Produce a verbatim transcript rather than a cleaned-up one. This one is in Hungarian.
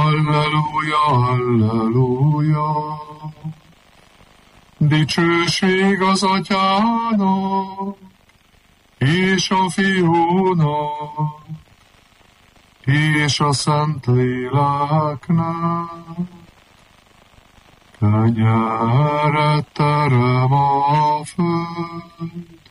Halleluja, halleluja. Dicsőség az Atyának, és a Fiúnak, és a Szentléleknek. Kenyeret terem a föld,